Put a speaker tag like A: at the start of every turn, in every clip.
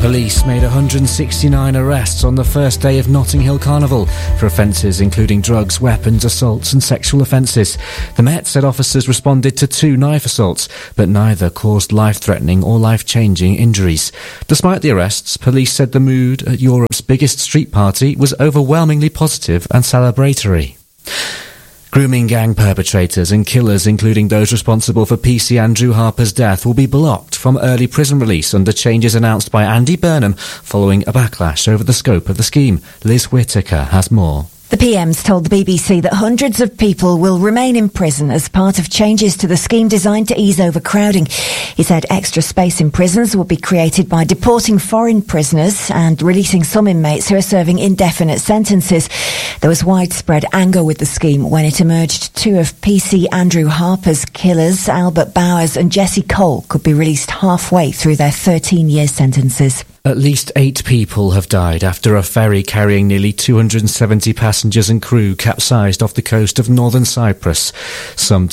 A: Police made 169 arrests on the first day of Notting Hill Carnival for offences including drugs, weapons, assaults and sexual offences. The Met said officers responded to 2 knife assaults, but neither caused life-threatening or life-changing injuries. Despite the arrests, police said the mood at Europe's biggest street party was overwhelmingly positive and celebratory. Grooming gang perpetrators and killers, including those responsible for PC Andrew Harper's death, will be blocked from early prison release under changes announced by Andy Burnham following a backlash over the scope of the scheme. Liz Whittaker has more.
B: The PM's told the BBC that hundreds of people will remain in prison as part of changes to the scheme designed to ease overcrowding. He said extra space in prisons will be created by deporting foreign prisoners and releasing some inmates who are serving indefinite sentences. There was widespread anger with the scheme when it emerged 2 of PC Andrew Harper's killers, Albert Bowers and Jesse Cole, could be released halfway through their 13-year sentences.
A: At least 8 people have died after a ferry carrying nearly 270 passengers and crew capsized off the coast of northern Cyprus. Some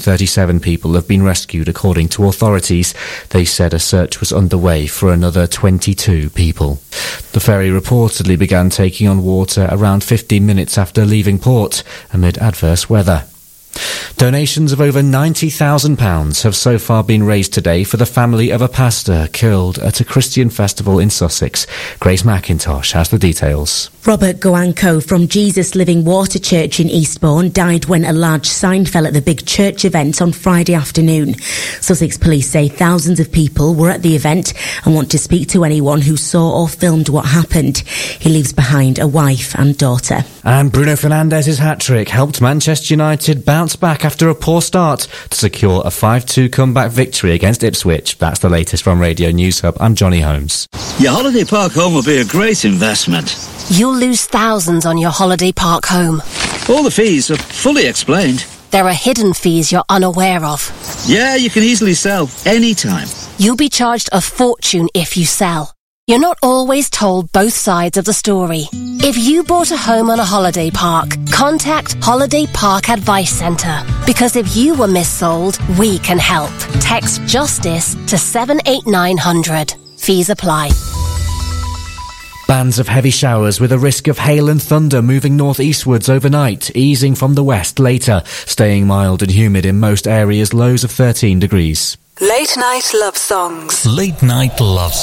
A: 237 people have been rescued, according to authorities. They said a search was underway for another 22 people. The ferry reportedly began taking on water around 15 minutes after leaving port, amid adverse weather. Donations of over £90,000 have so far been raised today for the family of a pastor killed at a Christian festival in Sussex. Grace McIntosh has the details.
C: Robert Goanko from Jesus Living Water Church in Eastbourne died when a large sign fell at the big church event on Friday afternoon. Sussex police say thousands of people were at the event and want to speak to anyone who saw or filmed what happened. He leaves behind a wife and daughter.
A: And Bruno Fernandes's hat-trick helped Manchester United bounce back after a poor start to secure a 5-2 comeback victory against Ipswich. That's the latest from Radio News Hub. I'm Johnny Holmes.
D: Your holiday park home will be a great investment.
E: You'll lose thousands on your holiday park home.
D: All the fees are fully explained.
E: There are hidden fees you're unaware of.
D: Yeah, you can easily sell anytime.
E: You'll be charged a fortune if you sell. You're not always told both sides of the story. If you bought a home on a holiday park, contact Holiday Park Advice Centre. Because if you were missold, we can help. Text JUSTICE to 78900. Fees apply.
A: Bands of heavy showers with a risk of hail and thunder moving northeastwards overnight, easing from the west later, staying mild and humid in most areas, lows of 13 degrees.
F: Late night love songs.
G: Late night love